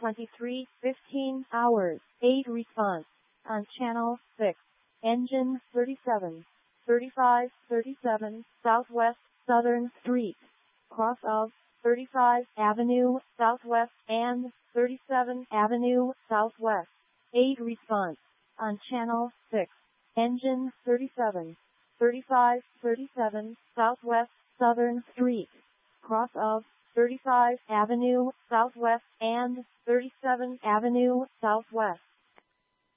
23:15 hours. 8 response on channel 6. Engine 37. 3537 Southwest Southern Street. Cross of 35 Avenue Southwest and 37 Avenue Southwest. 8 response on channel 6. Engine 37. 3537 Southwest Southern Street. Cross of 35 Avenue Southwest and 37 Avenue Southwest.